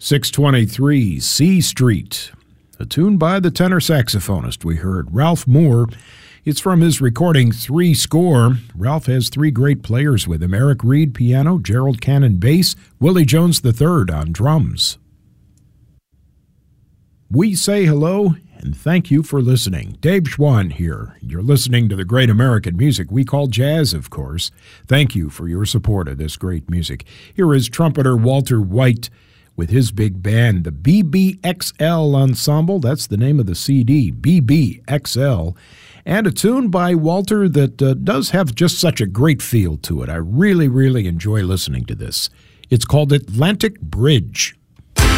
623 C Street, a tune by the tenor saxophonist. We heard Ralph Moore. It's from his recording Three Score. Ralph has three great players with him: Eric Reed, piano; Gerald Cannon, bass; Willie Jones III on drums. We say hello and thank you for listening. Dave Schwann here. You're listening to the great American music we call jazz, of course. Thank you for your support of this great music. Here is trumpeter Walter White with his big band, the BBXL Ensemble. That's the name of the CD, BBXL. And a tune by Walter that does have just such a great feel to it. I really, really enjoy listening to this. It's called Atlantic Bridge.